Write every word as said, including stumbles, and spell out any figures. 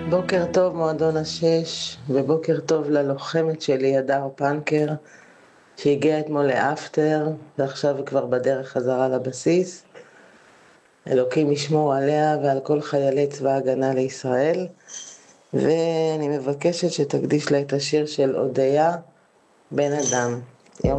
בוקר טוב מועדון השש, ובוקר טוב ללוחמת שלי, הדר פנקר, שהגיעה אתמול לאפטר, ועכשיו היא כבר בדרך חזרה לבסיס. אלוקים ישמור עליה ועל כל חיילי צבא הגנה לישראל, ואני מבקשת שתקדיש לה את השיר של אודיה בן אדם.